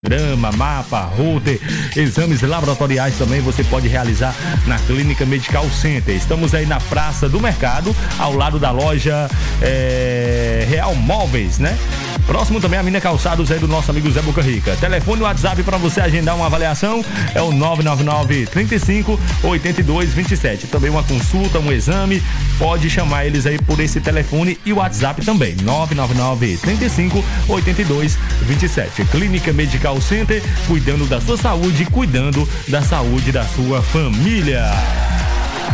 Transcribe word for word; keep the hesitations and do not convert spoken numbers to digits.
Grama, mapa, router, exames laboratoriais também você pode realizar na Clínica Medical Center. Estamos aí na Praça do Mercado, ao lado da loja é, Real Móveis, né? Próximo também a Mina Calçados aí do nosso amigo Zé Boca Rica. Telefone e WhatsApp para você agendar uma avaliação é o nove nove nove, trinta e cinco, oitenta e dois, vinte e sete. Também uma consulta, um exame, pode chamar eles aí por esse telefone e WhatsApp também, nove nove nove, trinta e cinco, oitenta e dois, vinte e sete. Clínica Medical Center, cuidando da sua saúde, cuidando da saúde da sua família.